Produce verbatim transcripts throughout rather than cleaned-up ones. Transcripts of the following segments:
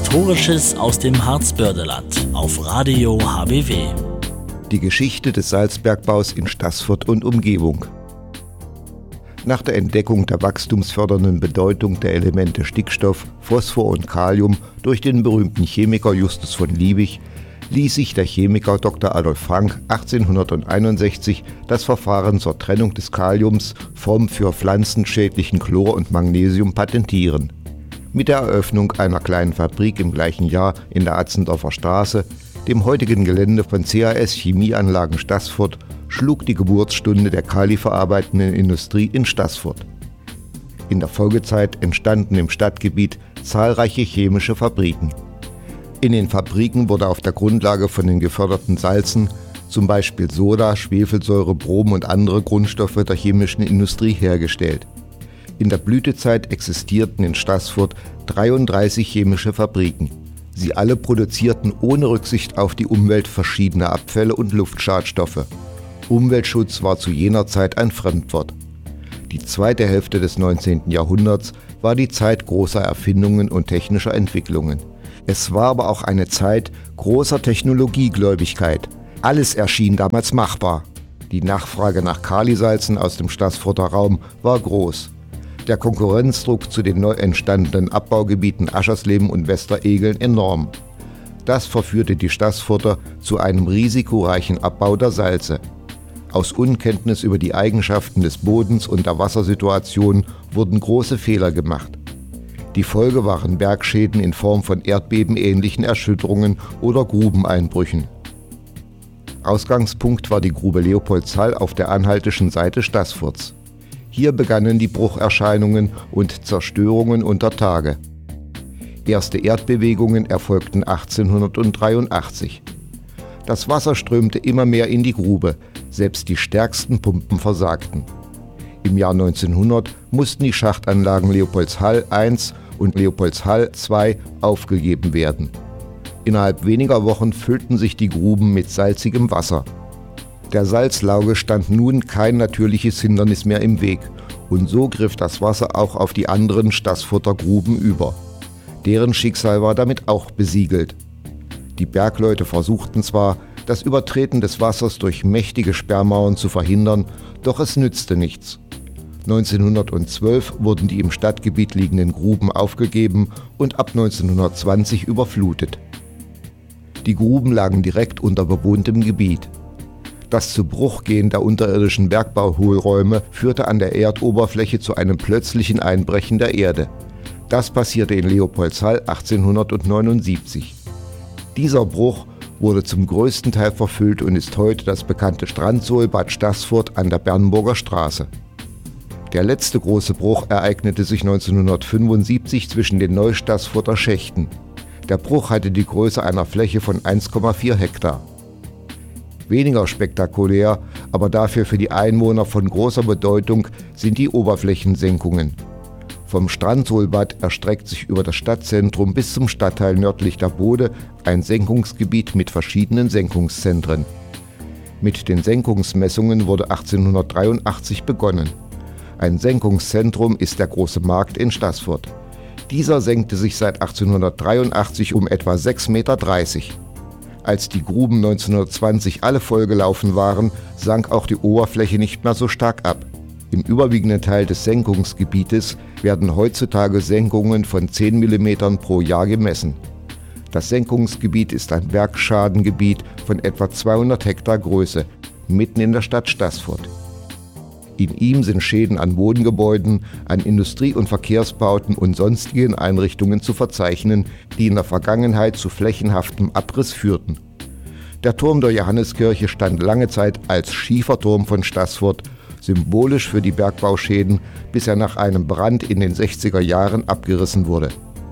Historisches aus dem Harzbördeland auf Radio H B W. Die Geschichte des Salzbergbaus in Staßfurt und Umgebung. Nach der Entdeckung der wachstumsfördernden Bedeutung der Elemente Stickstoff, Phosphor und Kalium durch den berühmten Chemiker Justus von Liebig ließ sich der Chemiker Doktor Adolf Frank achtzehnhunderteinundsechzig das Verfahren zur Trennung des Kaliums vom für Pflanzen schädlichen Chlor und Magnesium patentieren. Mit der Eröffnung einer kleinen Fabrik im gleichen Jahr in der Atzendorfer Straße, dem heutigen Gelände von C A S Chemieanlagen Staßfurt, schlug die Geburtsstunde der kaliverarbeitenden Industrie in Staßfurt. In der Folgezeit entstanden im Stadtgebiet zahlreiche chemische Fabriken. In den Fabriken wurde auf der Grundlage von den geförderten Salzen zum Beispiel Soda, Schwefelsäure, Brom und andere Grundstoffe der chemischen Industrie hergestellt. In der Blütezeit existierten in Staßfurt dreiunddreißig chemische Fabriken. Sie alle produzierten ohne Rücksicht auf die Umwelt verschiedene Abfälle und Luftschadstoffe. Umweltschutz war zu jener Zeit ein Fremdwort. Die zweite Hälfte des neunzehnten Jahrhunderts war die Zeit großer Erfindungen und technischer Entwicklungen. Es war aber auch eine Zeit großer Technologiegläubigkeit. Alles erschien damals machbar. Die Nachfrage nach Kalisalzen aus dem Staßfurter Raum war groß. Der Konkurrenzdruck zu den neu entstandenen Abbaugebieten Aschersleben und Westeregeln enorm. Das verführte die Staßfurter zu einem risikoreichen Abbau der Salze. Aus Unkenntnis über die Eigenschaften des Bodens und der Wassersituation wurden große Fehler gemacht. Die Folge waren Bergschäden in Form von erdbebenähnlichen Erschütterungen oder Grubeneinbrüchen. Ausgangspunkt war die Grube Leopoldshall auf der anhaltischen Seite Staßfurts. Hier begannen die Brucherscheinungen und Zerstörungen unter Tage. Erste Erdbewegungen erfolgten achtzehnhundertdreiundachtzig. Das Wasser strömte immer mehr in die Grube, selbst die stärksten Pumpen versagten. Im Jahr neunzehnhundert mussten die Schachtanlagen Leopoldshall eins und Leopoldshall zwei aufgegeben werden. Innerhalb weniger Wochen füllten sich die Gruben mit salzigem Wasser. Der Salzlauge stand nun kein natürliches Hindernis mehr im Weg und so griff das Wasser auch auf die anderen Staßfurter Gruben über. Deren Schicksal war damit auch besiegelt. Die Bergleute versuchten zwar, das Übertreten des Wassers durch mächtige Sperrmauern zu verhindern, doch es nützte nichts. neunzehnhundertzwölf wurden die im Stadtgebiet liegenden Gruben aufgegeben und ab neunzehnhundertzwanzig überflutet. Die Gruben lagen direkt unter bewohntem Gebiet. Das zu Bruch gehen der unterirdischen Bergbauhohlräume führte an der Erdoberfläche zu einem plötzlichen Einbrechen der Erde. Das passierte in Leopoldshall achtzehnhundertneunundsiebzig. Dieser Bruch wurde zum größten Teil verfüllt und ist heute das bekannte Strandsohl Bad Staßfurt an der Bernburger Straße. Der letzte große Bruch ereignete sich neunzehnhundertfünfundsiebzig zwischen den Neustaßfurter Schächten. Der Bruch hatte die Größe einer Fläche von eins Komma vier Hektar. Weniger spektakulär, aber dafür für die Einwohner von großer Bedeutung sind die Oberflächensenkungen. Vom Strandsohlbad erstreckt sich über das Stadtzentrum bis zum Stadtteil nördlich der Bode ein Senkungsgebiet mit verschiedenen Senkungszentren. Mit den Senkungsmessungen wurde achtzehnhundertdreiundachtzig begonnen. Ein Senkungszentrum ist der Große Markt in Staßfurt. Dieser senkte sich seit achtzehnhundertdreiundachtzig um etwa sechs Komma dreißig Meter. Als die Gruben neunzehnhundertzwanzig alle vollgelaufen waren, sank auch die Oberfläche nicht mehr so stark ab. Im überwiegenden Teil des Senkungsgebietes werden heutzutage Senkungen von zehn Millimeter pro Jahr gemessen. Das Senkungsgebiet ist ein Werkschadengebiet von etwa zweihundert Hektar Größe, mitten in der Stadt Staßfurt. In ihm sind Schäden an Wohngebäuden, an Industrie- und Verkehrsbauten und sonstigen Einrichtungen zu verzeichnen, die in der Vergangenheit zu flächenhaftem Abriss führten. Der Turm der Johanneskirche stand lange Zeit als Schieferturm von Staßfurt, symbolisch für die Bergbauschäden, bis er nach einem Brand in den sechziger Jahren abgerissen wurde.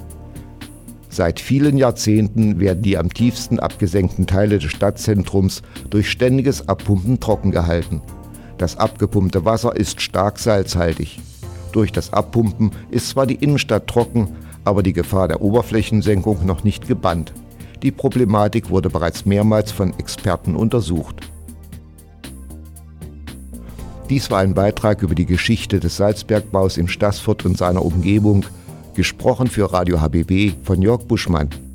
Seit vielen Jahrzehnten werden die am tiefsten abgesenkten Teile des Stadtzentrums durch ständiges Abpumpen trocken gehalten. Das abgepumpte Wasser ist stark salzhaltig. Durch das Abpumpen ist zwar die Innenstadt trocken, aber die Gefahr der Oberflächensenkung noch nicht gebannt. Die Problematik wurde bereits mehrmals von Experten untersucht. Dies war ein Beitrag über die Geschichte des Salzbergbaus in Staßfurt und seiner Umgebung, gesprochen für Radio H B W von Jörg Buschmann.